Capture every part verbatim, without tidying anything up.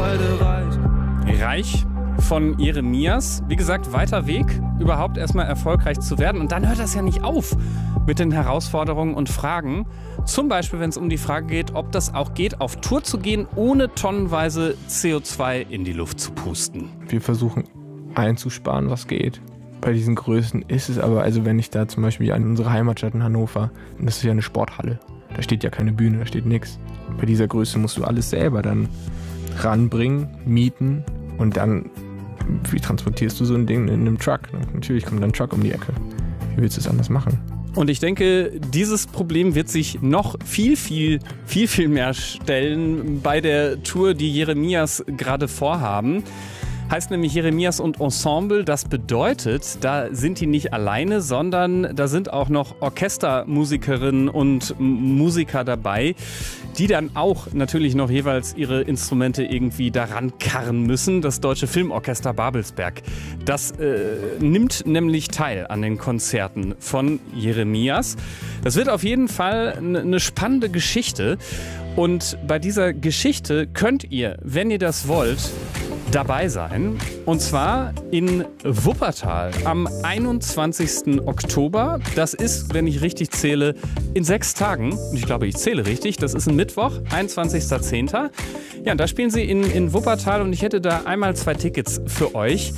beide reich. Reich von Jeremias. Wie gesagt, weiter Weg, überhaupt erstmal erfolgreich zu werden. Und dann hört das ja nicht auf mit den Herausforderungen und Fragen. Zum Beispiel, wenn es um die Frage geht, ob das auch geht, auf Tour zu gehen, ohne tonnenweise C O zwei in die Luft zu pusten. Wir versuchen einzusparen, was geht. Bei diesen Größen ist es aber, also wenn ich da zum Beispiel an unsere Heimatstadt in Hannover, das ist ja eine Sporthalle, da steht ja keine Bühne, da steht nichts. Bei dieser Größe musst du alles selber dann ranbringen, mieten und dann, wie transportierst du so ein Ding in einem Truck? Natürlich kommt dann ein Truck um die Ecke. Wie willst du es anders machen? Und ich denke, dieses Problem wird sich noch viel, viel, viel, viel mehr stellen bei der Tour, die Jeremias gerade vorhaben. Heißt nämlich Jeremias und Ensemble. Das bedeutet, da sind die nicht alleine, sondern da sind auch noch Orchestermusikerinnen und Musiker dabei, die dann auch natürlich noch jeweils ihre Instrumente irgendwie daran karren müssen. Das Deutsche Filmorchester Babelsberg. Das äh, nimmt nämlich teil an den Konzerten von Jeremias. Das wird auf jeden Fall eine spannende Geschichte. Und bei dieser Geschichte könnt ihr, wenn ihr das wollt, dabei sein. Und zwar in Wuppertal am einundzwanzigsten Oktober. Das ist, wenn ich richtig zähle, in sechs Tagen. Und ich glaube, ich zähle richtig. Das ist ein Mittwoch, einundzwanzigster zehnter Ja, und da spielen sie in, in Wuppertal und ich hätte da einmal zwei Tickets für euch.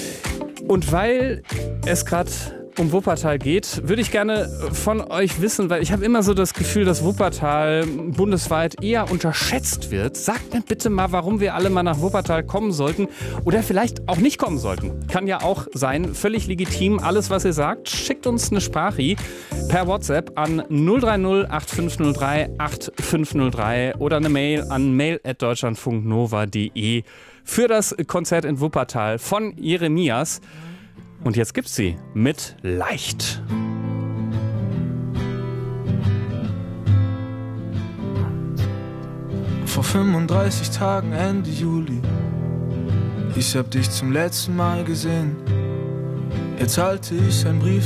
Und weil es gerade um Wuppertal geht, würde ich gerne von euch wissen, weil ich habe immer so das Gefühl, dass Wuppertal bundesweit eher unterschätzt wird. Sagt mir bitte mal, warum wir alle mal nach Wuppertal kommen sollten oder vielleicht auch nicht kommen sollten. Kann ja auch sein, völlig legitim. Alles, was ihr sagt, schickt uns eine Sprache per WhatsApp an null drei null acht fünf null drei acht fünf null drei oder eine Mail an mail at deutschlandfunknova punkt de für das Konzert in Wuppertal von Jeremias. Und jetzt gibt's sie mit Leicht. Vor fünfunddreißig Tagen Ende Juli, ich hab dich zum letzten Mal gesehen. Jetzt halte ich einen Brief